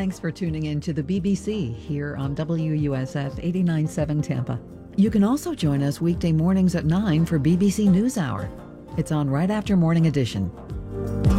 Thanks for tuning in to the BBC here on WUSF 89.7 Tampa. You can also join us weekday mornings at 9 for BBC NewsHour. It's on right after Morning Edition.